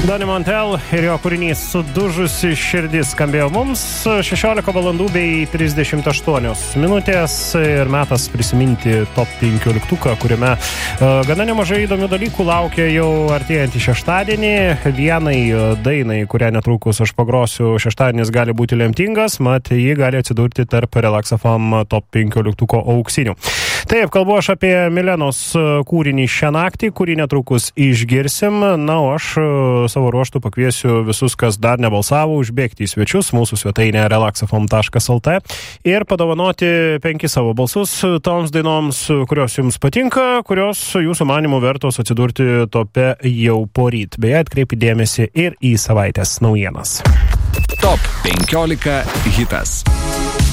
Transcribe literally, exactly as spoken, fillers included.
Donny Montel ir jo kūrinys Sudužusi širdis skambėjo mums. šešiolika valandų bei trisdešimt aštuonios minutės ir metas prisiminti top penkioliktuką, kuriame uh, gana nemažai įdomių dalykų laukia jau artėjantį šeštadienį. Vienai dainai, kurią netrukus aš pagrosiu, šeštadienis gali būti lemtingas, mat jį gali atsidurti tarp Relax F M top penkioliktuko auksinių. Taip, kalbu aš apie Milenos kūrinį šią naktį, kurį netrukus išgirsim. Na, o aš savo ruoštų pakviesiu visus, kas dar nebalsavo, užbėgti į svečius mūsų svetainę relax f m taškas l t ir padovanoti penkis savo balsus toms dainoms, kurios jums patinka, kurios jūsų manimų vertos atsidurti tope jau poryt. Beje, atkreipi dėmesį ir į savaitės naujienas. Top penkiolika hitas.